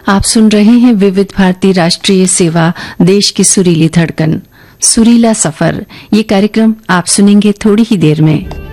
आप सुन रहे हैं विविध भारती राष्ट्रीय सेवा, देश की सुरीली धड़कन, सुरीला सफर। ये कार्यक्रम आप सुनेंगे थोड़ी ही देर में।